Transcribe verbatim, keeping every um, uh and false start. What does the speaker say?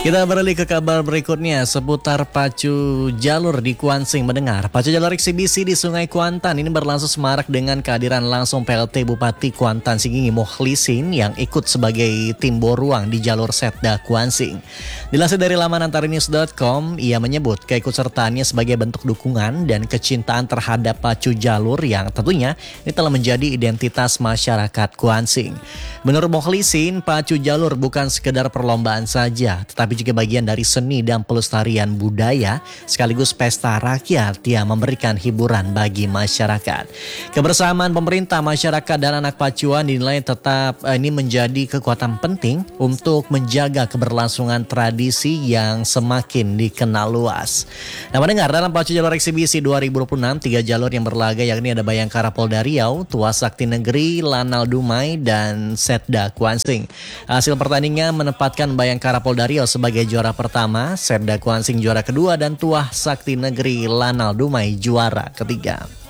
Kita beralih ke kabar berikutnya seputar pacu jalur di Kuansing mendengar. Pacu jalur eksibisi di Sungai Kuantan ini berlangsung semarak dengan kehadiran langsung P L T Bupati Kuantan Singingi Mokhlisin yang ikut sebagai tim boruang di jalur Setda Kuansing. Dilansir dari laman antarinews dot com, ia menyebut keikutsertaannya sebagai bentuk dukungan dan kecintaan terhadap pacu jalur yang tentunya ini telah menjadi identitas masyarakat Kuansing. Menurut Mokhlisin, pacu jalur bukan sekedar perlombaan saja, tetapi juga bagian dari seni dan pelestarian budaya sekaligus pesta rakyat yang memberikan hiburan bagi masyarakat. Kebersamaan pemerintah, masyarakat dan anak pacuan dinilai tetap eh, ini menjadi kekuatan penting untuk menjaga keberlangsungan tradisi yang semakin dikenal luas. Nah, mendengar dalam pacu jalur eksibisi dua ribu dua puluh enam, tiga jalur yang berlaga yakni ada Bayangkara Polda Riau, Tuas Sakti Negeri, Lanal Dumai, dan Setda Kuansing. Hasil pertandingan menempatkan Bayangkara Polda Riau sebagai juara pertama, Setda Kuansing juara kedua, dan Tuas Sakti Negeri Lanal Dumai juara ketiga.